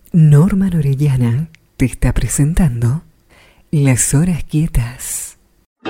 Norma Orellana te está presentando Las Horas Quietas.